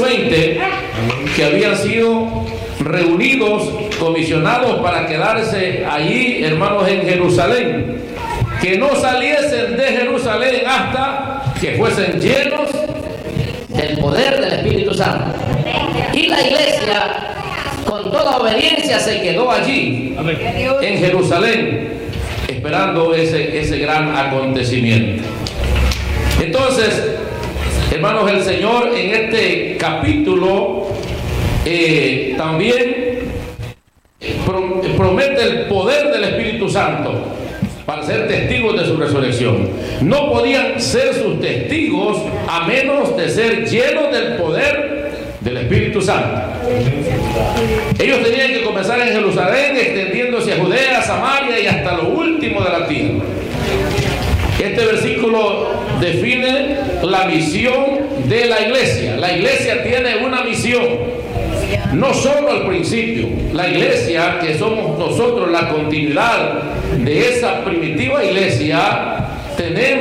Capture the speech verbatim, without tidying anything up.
veinte, que habían sido reunidos, comisionados para quedarse allí, hermanos, en Jerusalén, que no saliesen de Jerusalén hasta que fuesen llenos del poder del Espíritu Santo. Y la iglesia, con toda obediencia, se quedó allí, en Jerusalén, esperando ese, ese gran acontecimiento. Entonces, hermanos, el Señor en este capítulo eh, también promete el poder del Espíritu Santo para ser testigos de su resurrección. No podían ser sus testigos a menos de ser llenos del poder del Espíritu Santo. Ellos tenían que comenzar en Jerusalén, extendiéndose a Judea, Samaria y hasta lo último de la tierra. Este versículo define la misión de la iglesia. La iglesia tiene una misión, no solo al principio. La iglesia, que somos nosotros la continuidad de esa primitiva iglesia, tenemos